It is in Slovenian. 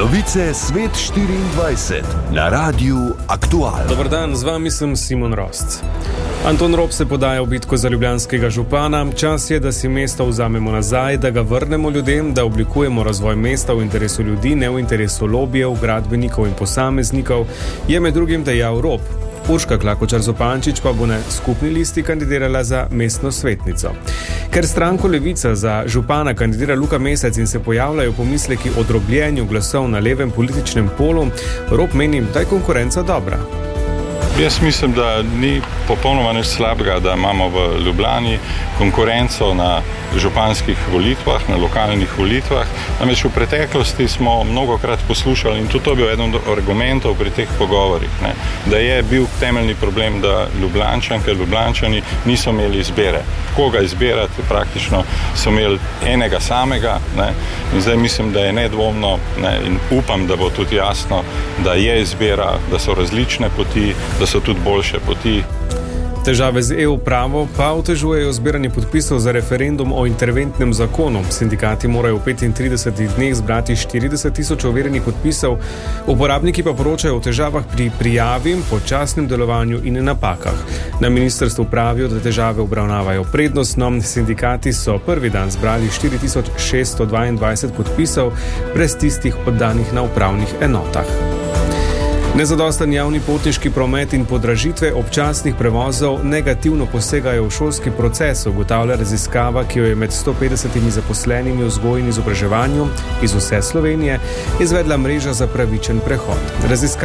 Novice Svet 24 na Radiu Aktual. Dobar dan, z vami sem Simon Rost. Anton Rop se podaja v bitko za ljubljanskega župana. Čas je, da si mesto vzamemo nazaj, da ga vrnemo ljudem, da oblikujemo razvoj mesta v interesu ljudi, ne v interesu lobijev, gradbenikov in posameznikov, je med drugim dejal Rop. Urška Klakočar Zupančič pa bo na skupni listi kandidirala za mestno svetnico. Ker stranko Levica za župana kandidira Luka Mesec in se pojavljajo pomisleki o drobljenju glasov na levem političnem polu, Rop meni, da je konkurenca dobra. Jaz mislim, da ni popolnoma nič slabega, da imamo v Ljubljani konkurenco na županskih volitvah, na lokalnih volitvah. Namreč v preteklosti smo mnogokrat poslušali, in tudi to je bil eden od argumentov pri teh pogovorih, da je bil temeljni problem, da Ljubljančanke, Ljubljančani niso imeli izbire. Koga izbirati, praktično so imeli enega samega, in zdaj mislim, da je nedvomno, in upam, da bo tudi jasno, da je izbira, da so različne poti, da so tudi boljše poti. Težave z EU-pravo pa otežujejo zbiranje podpisov za referendum o interventnem zakonu. Sindikati morajo v 35 dneh zbrati 40 tisoč overjenih podpisov, uporabniki pa poročajo o težavah pri prijavi, počasnem delovanju in napakah. Na ministrstvu pravijo, da težave obravnavajo prednostno. Sindikati so prvi dan zbrali 4622 podpisov, brez tistih oddanih na upravnih enotah. Nezadosten javni potniški promet in podražitve občasnih prevozov negativno posegajo v šolski proces, ugotavlja raziskava, ki jo je med 150 zaposlenimi v vzgoji in izobraževanju iz vse Slovenije izvedla mreža za pravičen prehod.